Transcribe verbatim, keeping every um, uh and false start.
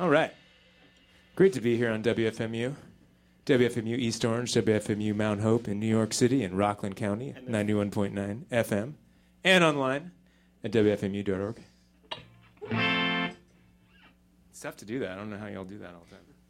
All right. Great to be here on W F M U. W F M U East Orange, W F M U Mount Hope in New York City and Rockland County at ninety-one point nine F M and online at W F M U dot org. It's tough to do that. I don't know how y'all do that all the time.